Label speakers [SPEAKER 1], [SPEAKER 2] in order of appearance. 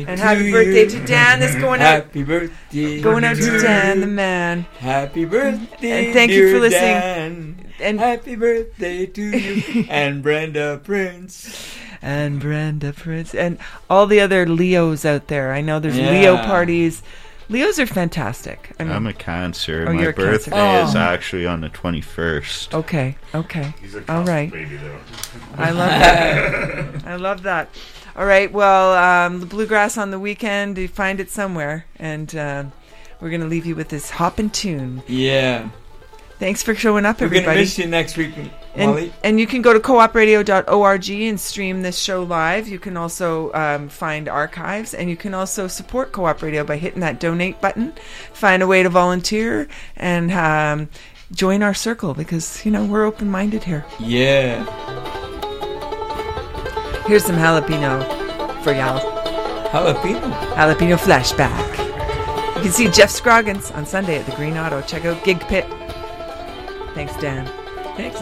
[SPEAKER 1] And happy birthday to Dan that's going out.
[SPEAKER 2] Happy birthday.
[SPEAKER 1] Going out to Dan, the man.
[SPEAKER 2] Happy birthday.
[SPEAKER 1] And thank you for listening.
[SPEAKER 2] Dan.
[SPEAKER 1] And
[SPEAKER 2] happy birthday to you. And Brenda Prince.
[SPEAKER 1] And Brenda Prince. And all the other Leos out there. I know there's Leo parties. Leos are fantastic. I mean,
[SPEAKER 3] I'm a Cancer.
[SPEAKER 1] Oh,
[SPEAKER 3] My
[SPEAKER 1] you're a
[SPEAKER 3] birthday
[SPEAKER 1] Cancer.
[SPEAKER 3] is actually on the 21st.
[SPEAKER 1] Okay.
[SPEAKER 4] He's a
[SPEAKER 1] All right.
[SPEAKER 4] baby, though.
[SPEAKER 1] I love that. I love that. All right. Well, the Bluegrass on the weekend, you find it somewhere. And we're going to leave you with this hoppin' tune.
[SPEAKER 2] Yeah.
[SPEAKER 1] Thanks for showing up,
[SPEAKER 2] We're
[SPEAKER 1] everybody.
[SPEAKER 2] going to miss you next week, Molly.
[SPEAKER 1] And you can go to coopradio.org and stream this show live. You can also find archives, and you can also support Co-op Radio by hitting that donate button. Find a way to volunteer and join our circle because, we're open-minded here.
[SPEAKER 2] Yeah.
[SPEAKER 1] Here's some jalapeno for y'all. Jalapeno flashback. You can see Jeff Scroggins on Sunday at the Green Auto. Check out Gig Pit. Thanks, Dan.
[SPEAKER 2] Thanks.